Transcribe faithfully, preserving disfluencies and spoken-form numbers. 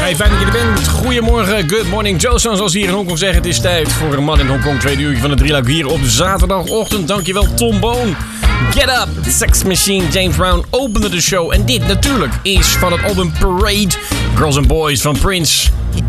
Hey, fijn dat je er bent. Goedemorgen, good morning. Joe, zoals hier in Hongkong zeggen, het is tijd voor een man in Hongkong. Tweede uur van de drieluik hier op zaterdagochtend. Dankjewel, Tom Boon. Get Up, Sex Machine, James Brown opende de show. En dit natuurlijk is van het album Parade. Girls and Boys van Prince.